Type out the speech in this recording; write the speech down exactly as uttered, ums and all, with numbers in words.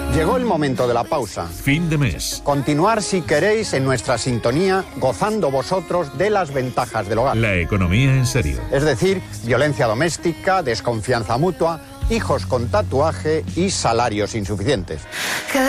Llegó el momento de la pausa. Fin de mes. Continuar, si queréis, en nuestra sintonía, gozando vosotros de las ventajas del hogar. La economía en serio. Es decir, violencia doméstica, desconfianza mutua, hijos con tatuaje y salarios insuficientes.